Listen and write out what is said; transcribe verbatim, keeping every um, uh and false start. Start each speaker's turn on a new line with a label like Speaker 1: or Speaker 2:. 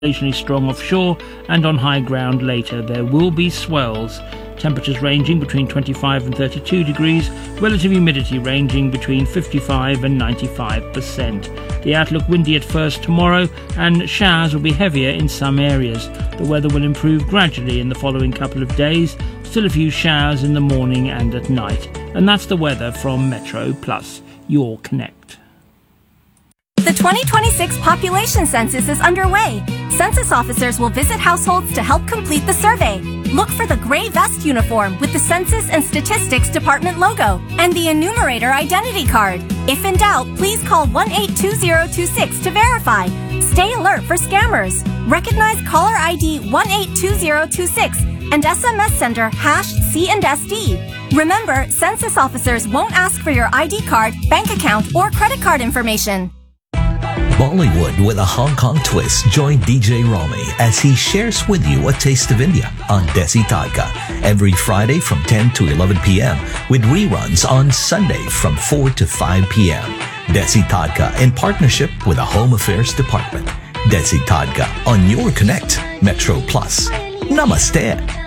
Speaker 1: occasionally strong offshore, and on high ground later there will be swells. Temperatures ranging between twenty-five and thirty-two degrees, relative humidity ranging between fifty-five and ninety-five percent. The outlook windy at first tomorrow, and showers will be heavier in some areas. The weather will improve gradually in the following couple of days, still a few showers in the morning and at night. And that's the weather from Metro Plus, your Connect.
Speaker 2: The twenty twenty-six population census is underway. Census officers will visit households to help complete the survey. Look for the gray vest uniform with the Census and Statistics Department logo and the enumerator identity card. If in doubt, please call one eight two zero two six to verify. Stay alert for scammers. Recognize caller I D one eight two zero two six and S M S sender hash C and S D. Remember, census officers won't ask for your I D card, bank account, or credit card information.
Speaker 3: Bollywood with a Hong Kong twist. Join D J Romy as he shares with you a taste of India on Desi Tadka every Friday from ten to eleven p.m. with reruns on Sunday from four to five p.m. Desi Tadka in partnership with the Home Affairs Department. Desi Tadka on your Connect Metro Plus. Namaste.